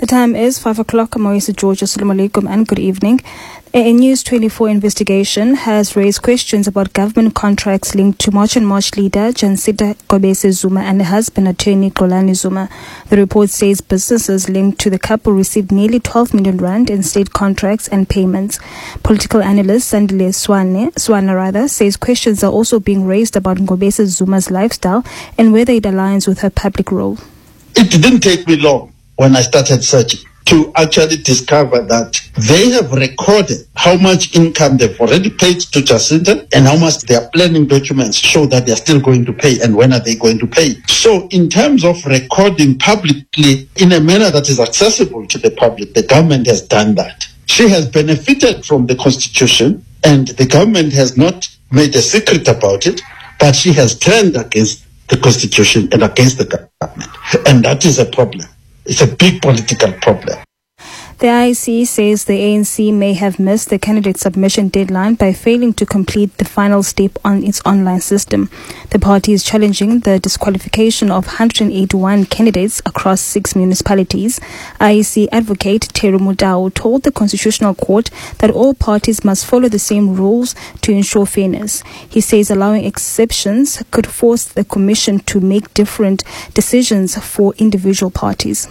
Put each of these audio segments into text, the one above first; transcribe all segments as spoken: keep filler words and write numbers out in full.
time is five o'clock. I'm Moisa George. Assalamu alaikum and good evening. A News twenty-four investigation has raised questions about government contracts linked to March and March leader Jancita Gobese Zuma and her husband, attorney Xolani Zuma. The report says businesses linked to the couple received nearly twelve million rand in state contracts and payments. Political analyst Sandile Swane, Swana rather, says questions are also being raised about Gobese Zuma's lifestyle and whether it aligns with her public role. It didn't take me long when I started searching to actually discover that they have recorded how much income they've already paid to Jacinta and how much their planning documents show that they're still going to pay and when are they going to pay. So in terms of recording publicly in a manner that is accessible to the public, the government has done that. She has benefited from the Constitution and the government has not made a secret about it, but she has turned against the Constitution and against the government. And that is a problem. It's a big political problem. The I E C says the A N C may have missed the candidate submission deadline by failing to complete the final step on its online system. The party is challenging the disqualification of one hundred eighty-one candidates across six municipalities. I E C advocate Teru Mudau told the Constitutional Court that all parties must follow the same rules to ensure fairness. He says allowing exceptions could force the Commission to make different decisions for individual parties.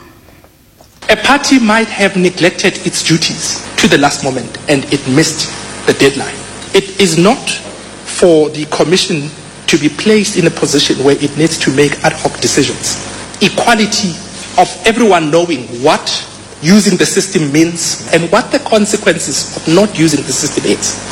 A party might have neglected its duties to the last moment and it missed the deadline. It is not for the Commission to be placed in a position where it needs to make ad hoc decisions. Equality of everyone knowing what using the system means and what the consequences of not using the system is.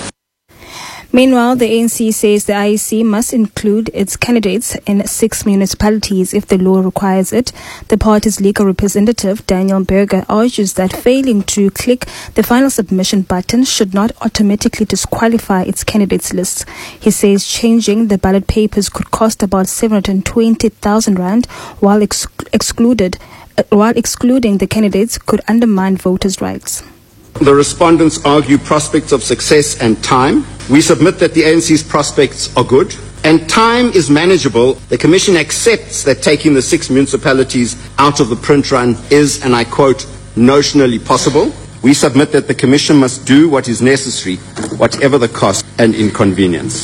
Meanwhile, the A N C says the I E C must include its candidates in six municipalities if the law requires it. The party's legal representative, Daniel Berger, argues that failing to click the final submission button should not automatically disqualify its candidates lists. He says changing the ballot papers could cost about seven hundred twenty thousand rand, while ex- excluded, uh, while excluding the candidates could undermine voters' rights. The respondents argue prospects of success and time. We submit that the A N C's prospects are good and time is manageable. The Commission accepts that taking the six municipalities out of the print run is, and I quote, notionally possible. We submit that the Commission must do what is necessary, whatever the cost and inconvenience.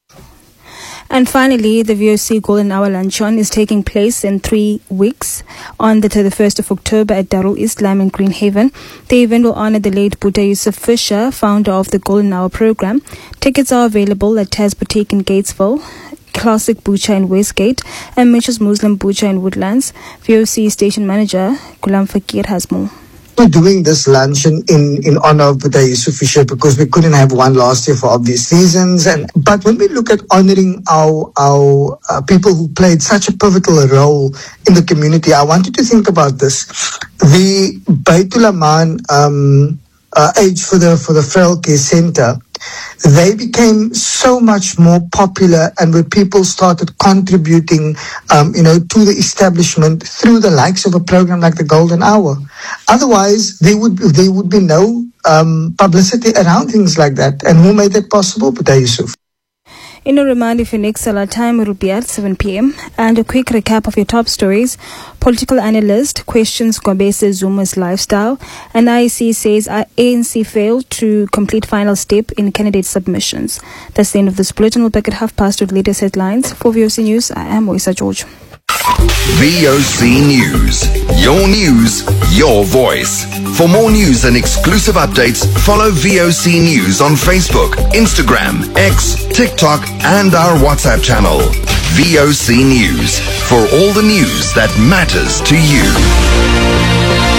And finally, the V O C Golden Hour Luncheon is taking place in three weeks on the thirty-first of October at Darul Islam in Greenhaven. The event will honor the late Buddha Yusuf Fisher, founder of the Golden Hour program. Tickets are available at Taz Boutique in Gatesville, Classic Butcher in Westgate, and Mitchell's Muslim Butcher in Woodlands. V O C Station Manager Gulam Fakir has more. We're doing this luncheon in, in honor of Buddha Yusuf Fisher because we couldn't have one last year for obvious reasons. And but when we look at honoring our our uh, people who played such a pivotal role in the community, I want you to think about this. The Baitul Aman um, uh, Age for the for the Frail Care Center, they became so much more popular, and where people started contributing, um, you know, to the establishment through the likes of a program like the Golden Hour. Otherwise, there would there would be no um, publicity around things like that. And who made that possible? Buddha Yusuf. In a reminder for next Salah time, it will be at seven p.m. And a quick recap of your top stories. Political analyst questions Gobese Zuma's lifestyle. And I E C says A N C failed to complete final step in candidate submissions. That's the end of this bulletin. We'll back at half past with latest headlines. For V O C News, I am Moisa George. V O C News. Your news, your voice. For more news and exclusive updates, follow V O C News on Facebook, Instagram, X, TikTok, and our WhatsApp channel. V O C News. For all the news that matters to you.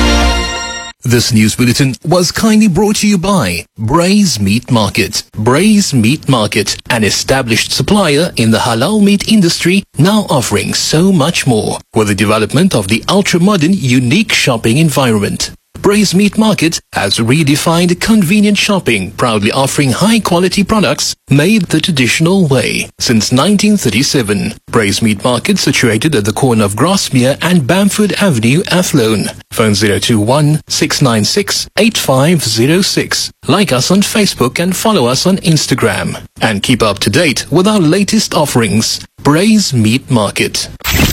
This news bulletin was kindly brought to you by Braise Meat Market. Braise Meat Market, an established supplier in the halal meat industry, now offering so much more with the development of the ultra-modern, unique shopping environment. Braise Meat Market has redefined convenient shopping, proudly offering high-quality products made the traditional way since nineteen thirty-seven. Braise Meat Market, situated at the corner of Grosmere and Bamford Avenue, Athlone. Phone zero two one, six nine six, eight five zero six. Like us on Facebook and follow us on Instagram. And keep up to date with our latest offerings. Braise Meat Market.